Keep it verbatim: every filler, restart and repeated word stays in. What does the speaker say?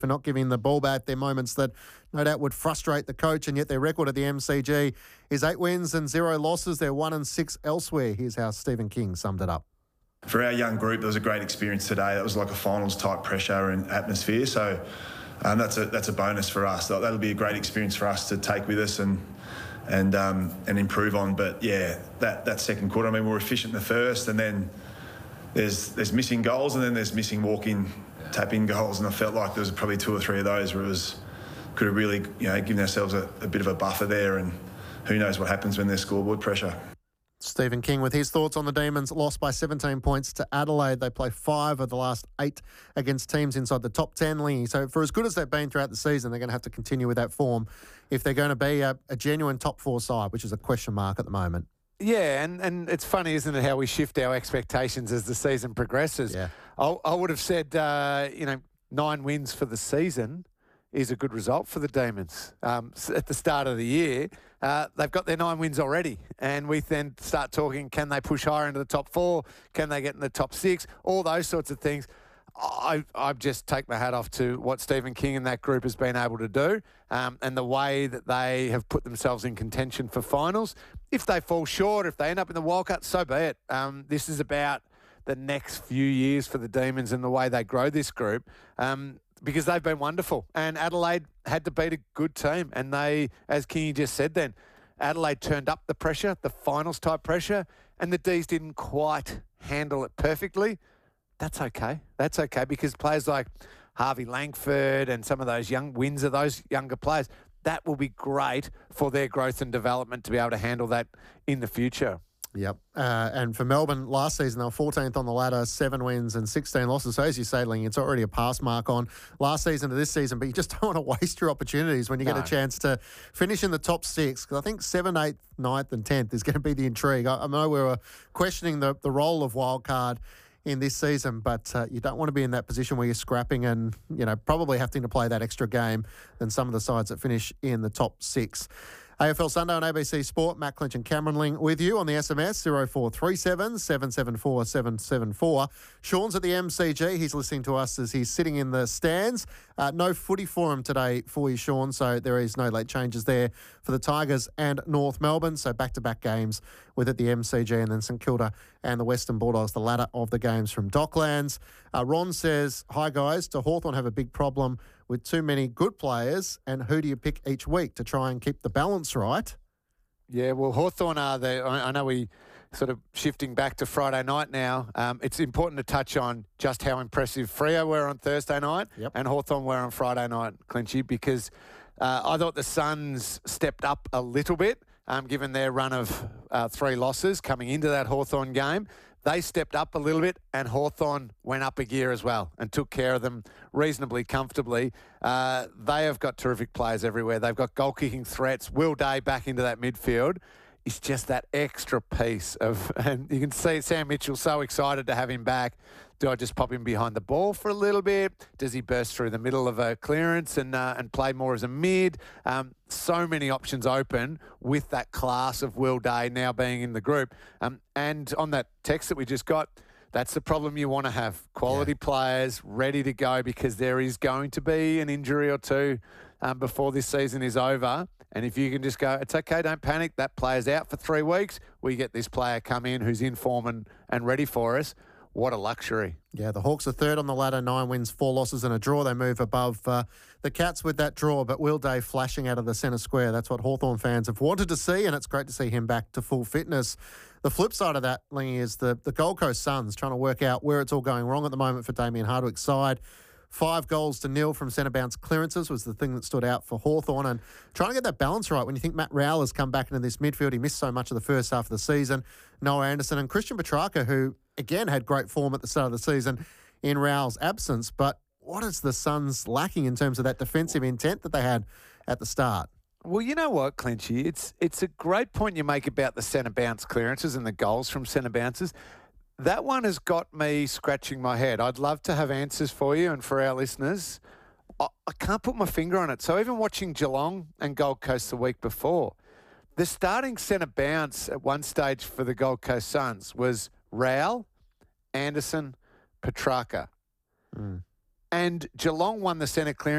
for not giving the ball back. They're moments that no doubt would frustrate the coach, and yet their record at the M C G is eight wins and zero losses. They're one and six elsewhere. Here's how Stephen King summed it up. For our young group, there was a great experience today. That was like a finals-type pressure and atmosphere. So um, that's a that's a bonus for us. That'll be a great experience for us to take with us and and um, and improve on. But yeah, that that second quarter, I mean, we were efficient in the first, and then there's there's missing goals, and then there's missing walk-in, tap-in goals, and I felt like there was probably two or three of those where it was could have really you know given ourselves a, a bit of a buffer there, and who knows what happens when there's scoreboard pressure. Stephen King with his thoughts on the Demons. Lost by seventeen points to Adelaide. They play five of the last eight against teams inside the top ten, Lingy. So for as good as they've been throughout the season, they're going to have to continue with that form if they're going to be a, a genuine top four side, which is a question mark at the moment. Yeah, and, and it's funny, isn't it, how we shift our expectations as the season progresses. Yeah. I, I would have said, uh, you know, nine wins for the season is a good result for the Demons. Um, at the start of the year, uh, they've got their nine wins already. And we then start talking, can they push higher into the top four? Can they get in the top six? All those sorts of things. I, I just take my hat off to what Stephen King and that group has been able to do um, and the way that they have put themselves in contention for finals. If they fall short, if they end up in the wildcard, so be it. Um, this is about the next few years for the Demons and the way they grow this group. Um, because they've been wonderful. And Adelaide had to beat a good team. And they, as Kingy just said then, Adelaide turned up the pressure, the finals type pressure, and the D's didn't quite handle it perfectly. That's okay. That's okay because players like Harvey Langford and some of those young wins of those younger players, that will be great for their growth and development to be able to handle that in the future. Yep. Uh, and for Melbourne, last season, they were fourteenth on the ladder, seven wins and sixteen losses. So as you say, Ling, it's already a pass mark on last season to this season, but you just don't want to waste your opportunities when you no. get a chance to finish in the top six. Because I think seventh, eighth, ninth and tenth is going to be the intrigue. I, I know we were questioning the, the role of wildcard in this season, but uh, you don't want to be in that position where you're scrapping and, you know, probably having to play that extra game than some of the sides that finish in the top six. A F L Sunday on A B C Sport. Matt Clinch and Cameron Ling with you on the S M S zero four three seven, seven seven four, seven seven four. Sean's at the M C G. He's listening to us as he's sitting in the stands. Uh, no footy for him today for you, Sean, so there is no late changes there for the Tigers and North Melbourne. So back-to-back games with at the M C G and then St Kilda and the Western Bulldogs, the latter of the games from Docklands. Uh, Ron says, hi guys, do Hawthorn have a big problem with too many good players, and who do you pick each week to try and keep the balance right? Yeah, well, Hawthorn are the, I know we sort of shifting back to Friday night now. Um, it's important to touch on just how impressive Freo were on Thursday night yep. and Hawthorn were on Friday night, Clinchy, because uh, I thought the Suns stepped up a little bit, um, given their run of uh, three losses coming into that Hawthorn game. They stepped up a little bit and Hawthorn went up a gear as well and took care of them reasonably comfortably. Uh, they have got terrific players everywhere. They've got goal-kicking threats. Will Day back into that midfield. It's just that extra piece of, and you can see Sam Mitchell so excited to have him back. Do I just pop him behind the ball for a little bit? Does he burst through the middle of a clearance and uh, and play more as a mid? Um, so many options open with that class of Will Day now being in the group. Um, and on that text that we just got, that's the problem you want to have. Quality yeah. players ready to go because there is going to be an injury or two um, before this season is over. And if you can just go, it's okay, don't panic. That player's out for three weeks. We get this player come in who's in form and, and ready for us. What a luxury. Yeah, the Hawks are third on the ladder, nine wins, four losses and a draw. They move above uh, the Cats with that draw, but Will Day flashing out of the centre square. That's what Hawthorn fans have wanted to see, and it's great to see him back to full fitness. The flip side of that, Lingy, is the, the Gold Coast Suns trying to work out where it's all going wrong at the moment for Damien Hardwick's side. Five goals to nil from centre bounce clearances was the thing that stood out for Hawthorn, and trying to get that balance right when you think Matt Rowell has come back into this midfield. He missed so much of the first half of the season. Noah Anderson and Christian Petrarca, who again had great form at the start of the season in Rowell's absence. But what is the Suns lacking in terms of that defensive intent that they had at the start? Well, you know what, Clinchy? It's, it's a great point you make about the centre bounce clearances and the goals from centre bounces. That one has got me scratching my head. I'd love to have answers for you and for our listeners. I, I can't put my finger on it. So even watching Geelong and Gold Coast the week before, the starting centre bounce at one stage for the Gold Coast Suns was Rowell, Anderson, Petrarca. Mm. and Geelong won the centre clearance